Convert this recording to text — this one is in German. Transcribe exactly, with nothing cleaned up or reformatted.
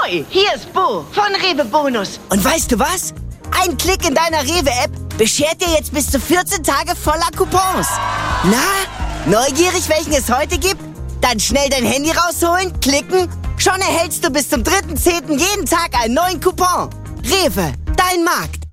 Ahoi, hier ist Bo von Rewe Bonus. Und weißt du was? Ein Klick in deiner Rewe-App beschert dir jetzt bis zu vierzehn Tage voller Coupons. Na, neugierig, welchen es heute gibt? Dann schnell dein Handy rausholen, klicken. Schon erhältst du bis zum dritten zehnten jeden Tag einen neuen Coupon. Rewe, dein Markt.